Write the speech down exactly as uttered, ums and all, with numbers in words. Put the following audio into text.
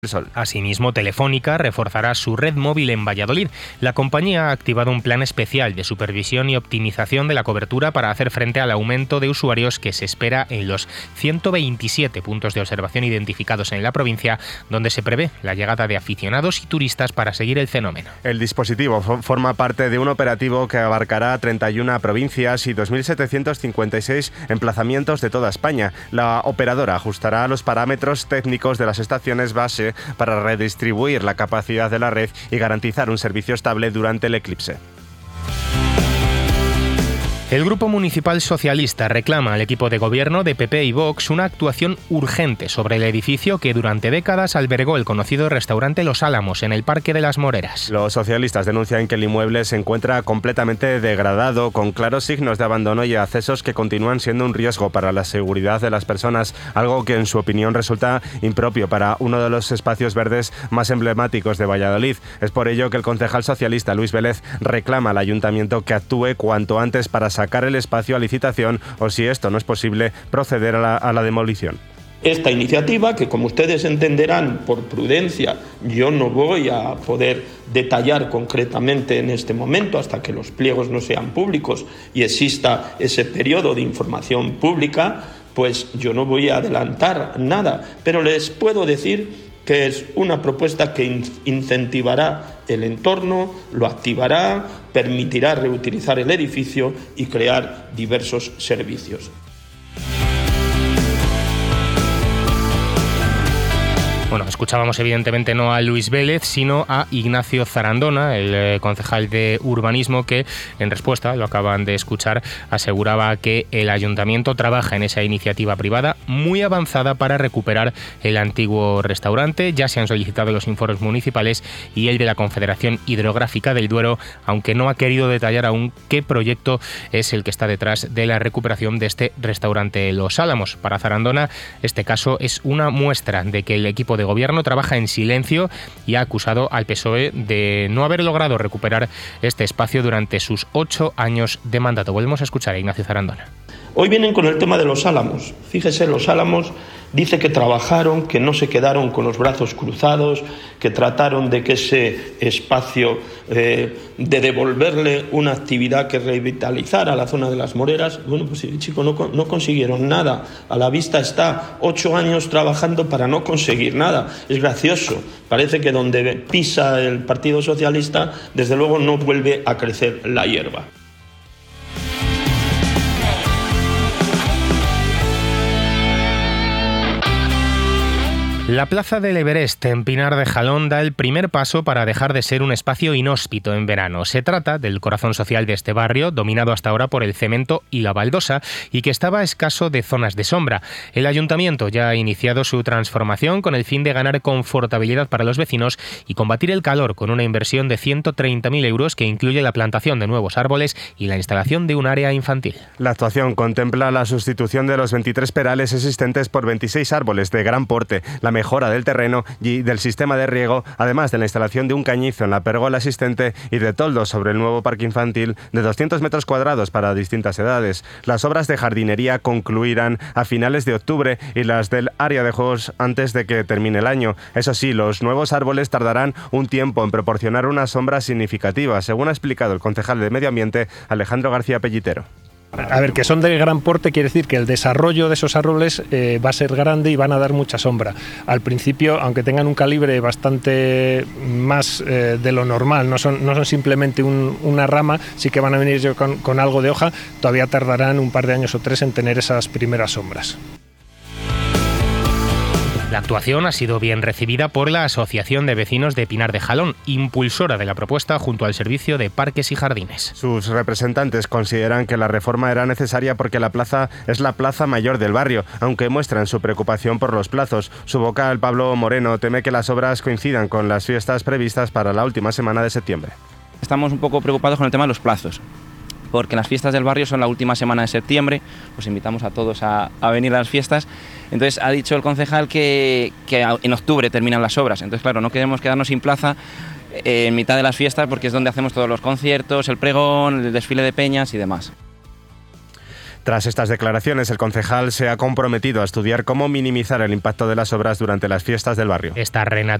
Sol. Asimismo, Telefónica reforzará su red móvil en Valladolid. La compañía ha activado un plan especial de supervisión y optimización de la cobertura para hacer frente al aumento de usuarios que se espera en los ciento veintisiete puntos de observación identificados en la provincia, donde se prevé la llegada de aficionados y turistas para seguir el fenómeno. El dispositivo forma parte de un operativo que abarcará treinta y una provincias y dos mil setecientos cincuenta y seis emplazamientos de toda España. La operadora ajustará los parámetros técnicos de las estaciones base para redistribuir la capacidad de la red y garantizar un servicio estable durante el eclipse. El Grupo Municipal Socialista reclama al equipo de gobierno de P P y Vox una actuación urgente sobre el edificio que durante décadas albergó el conocido restaurante Los Álamos en el Parque de las Moreras. Los socialistas denuncian que el inmueble se encuentra completamente degradado, con claros signos de abandono y accesos que continúan siendo un riesgo para la seguridad de las personas, algo que en su opinión resulta impropio para uno de los espacios verdes más emblemáticos de Valladolid. Es por ello que el concejal socialista Luis Vélez reclama al ayuntamiento que actúe cuanto antes para sacar el espacio a licitación o, si esto no es posible, proceder a la, a la demolición. Esta iniciativa, que como ustedes entenderán, por prudencia, yo no voy a poder detallar concretamente en este momento hasta que los pliegos no sean públicos y exista ese periodo de información pública, pues yo no voy a adelantar nada, pero les puedo decir que es una propuesta que incentivará el entorno, lo activará, permitirá reutilizar el edificio y crear diversos servicios. Bueno, escuchábamos evidentemente no a Luis Vélez, sino a Ignacio Zarandona, el eh, concejal de urbanismo, que en respuesta, lo acaban de escuchar, aseguraba que el ayuntamiento trabaja en esa iniciativa privada muy avanzada para recuperar el antiguo restaurante. Ya se han solicitado los informes municipales y el de la Confederación Hidrográfica del Duero, aunque no ha querido detallar aún qué proyecto es el que está detrás de la recuperación de este restaurante Los Álamos. Para Zarandona, este caso es una muestra de que el equipo de de gobierno trabaja en silencio y ha acusado al P S O E de no haber logrado recuperar este espacio durante sus ocho años de mandato. Volvemos a escuchar a Ignacio Zarandona. Hoy vienen con el tema de Los Álamos. Fíjese, Los Álamos dice que trabajaron, que no se quedaron con los brazos cruzados, que trataron de que ese espacio, eh, de devolverle una actividad que revitalizara la zona de las Moreras. Bueno, pues chicos, no, no consiguieron nada. A la vista está ocho años trabajando para no conseguir nada. Es gracioso. Parece que donde pisa el Partido Socialista, desde luego no vuelve a crecer la hierba. La plaza del Everest en Pinar de Jalón da el primer paso para dejar de ser un espacio inhóspito en verano. Se trata del corazón social de este barrio, dominado hasta ahora por el cemento y la baldosa, y que estaba escaso de zonas de sombra. El ayuntamiento ya ha iniciado su transformación con el fin de ganar confortabilidad para los vecinos y combatir el calor con una inversión de ciento treinta mil euros que incluye la plantación de nuevos árboles y la instalación de un área infantil. La actuación contempla la sustitución de los veintitrés perales existentes por veintiséis árboles de gran porte, la mejora del terreno y del sistema de riego, además de la instalación de un cañizo en la pérgola existente y de toldos sobre el nuevo parque infantil de doscientos metros cuadrados para distintas edades. Las obras de jardinería concluirán a finales de octubre y las del área de juegos antes de que termine el año. Eso sí, los nuevos árboles tardarán un tiempo en proporcionar una sombra significativa, según ha explicado el concejal de Medio Ambiente, Alejandro García Pellitero. A ver, que son de gran porte quiere decir que el desarrollo de esos árboles eh, va a ser grande y van a dar mucha sombra. Al principio, aunque tengan un calibre bastante más eh, de lo normal, no son, no son simplemente un, una rama, sí que van a venir con, con algo de hoja, todavía tardarán un par de años o tres en tener esas primeras sombras. La actuación ha sido bien recibida por la Asociación de Vecinos de Pinar de Jalón, impulsora de la propuesta junto al Servicio de Parques y Jardines. Sus representantes consideran que la reforma era necesaria porque la plaza es la plaza mayor del barrio, aunque muestran su preocupación por los plazos. Su vocal, Pablo Moreno, teme que las obras coincidan con las fiestas previstas para la última semana de septiembre. Estamos un poco preocupados con el tema de los plazos, porque las fiestas del barrio son la última semana de septiembre, pues invitamos a todos a, a venir a las fiestas. Entonces ha dicho el concejal que, que en octubre terminan las obras, entonces claro, no queremos quedarnos sin plaza eh, en mitad de las fiestas porque es donde hacemos todos los conciertos, el pregón, el desfile de peñas y demás. Tras estas declaraciones, el concejal se ha comprometido a estudiar cómo minimizar el impacto de las obras durante las fiestas del barrio. Esta